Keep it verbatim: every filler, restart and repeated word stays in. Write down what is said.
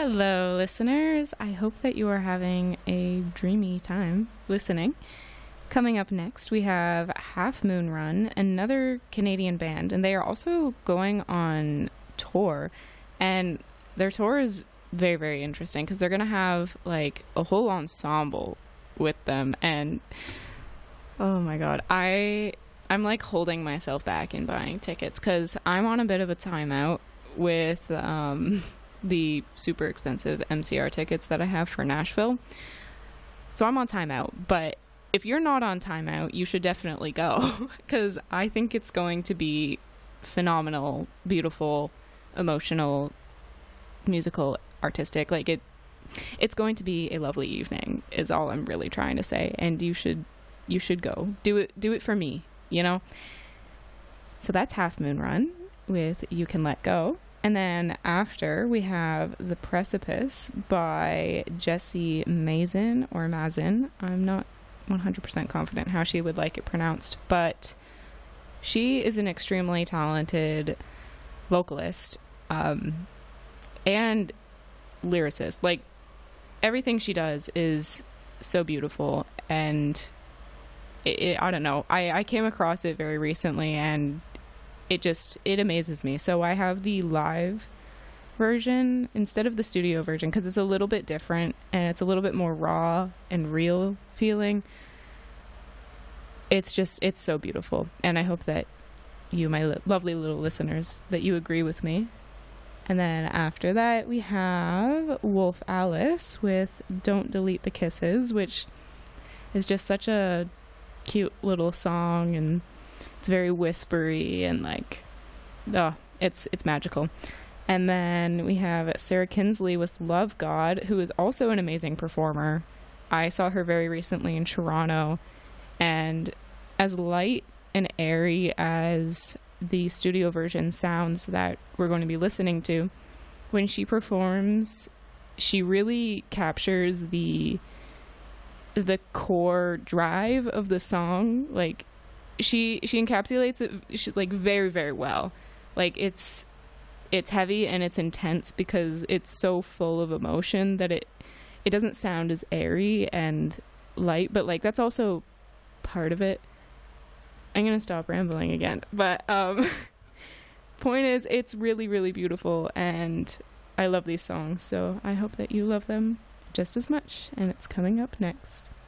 Hello, listeners. I hope that you are having a dreamy time listening. Coming up next, we have Half Moon Run, another Canadian band, and they are also going on tour. And their tour is very, very interesting because they're going to have like a whole ensemble with them. And oh my God, I I'm like holding myself back in buying tickets because I'm on a bit of a timeout with um, the super expensive M C R tickets that I have for Nashville. So I'm on timeout, but if you're not on timeout, you should definitely go because I think it's going to be phenomenal, beautiful, emotional, musical, artistic. Like it, it's going to be a lovely evening is all I'm really trying to say. And you should, you should go do it, do it for me, you know? So that's Half Moon Run with You Can Let Go. And then after we have The Precipice by Jessie Mazin or Mazin. I'm not one hundred percent confident how she would like it pronounced, but she is an extremely talented vocalist um, and lyricist. Like everything she does is so beautiful, and it, it, I don't know. I, I came across it very recently, and it just it amazes me. So I have the live version instead of the studio version because it's a little bit different and it's a little bit more raw and real feeling. It's just it's so beautiful, and I hope that you, my li- lovely little listeners, that you agree with me. And then after that we have Wolf Alice with Don't Delete the Kisses, which is just such a cute little song, and it's very whispery and like oh it's it's magical. And then we have Sarah Kinsley with Love God, who is also an amazing performer. I saw her very recently in Toronto, and as light and airy as the studio version sounds that we're going to be listening to, when she performs, she really captures the the core drive of the song. Like she she encapsulates it she, like very, very well. Like it's it's heavy and it's intense because it's so full of emotion that it it doesn't sound as airy and light, but like that's also part of it. I'm gonna stop rambling again, but um point is, it's really, really beautiful, and I love these songs, so I hope that you love them just as much. And it's coming up next.